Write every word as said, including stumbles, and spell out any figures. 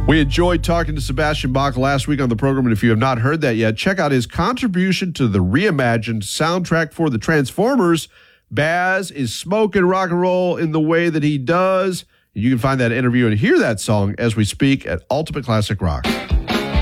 We enjoyed talking to Sebastian Bach last week on the program, and if you have not heard that yet, check out his contribution to the reimagined soundtrack for the Transformers. Baz is smoking rock and roll in the way that he does. You can find that interview and hear that song as we speak at Ultimate Classic Rock.